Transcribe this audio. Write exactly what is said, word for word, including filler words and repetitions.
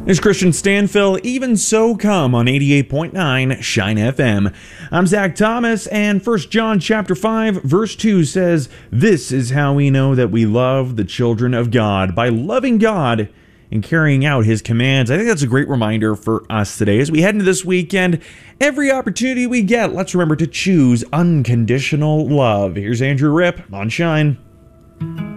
It's Christian Stanfill, Even So Come on eighty-eight point nine Shine F M. I'm Zach Thomas, and First John chapter five, verse two says, "This is how we know that we love the children of God, by loving God and carrying out His commands." I think that's a great reminder for us today as we head into this weekend. Every opportunity we get, let's remember to choose unconditional love. Here's Andrew Ripp on Shine.